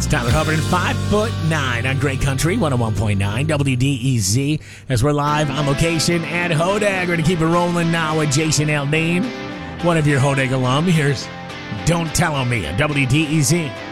Tyler Hubbard and 5'9" on Great Country 101.9 WDEZ as we're live on location at Hodag. We're going to keep it rolling now with Jason Aldean, one of your Hodag alum. Here's Don't Tell On Me on WDEZ.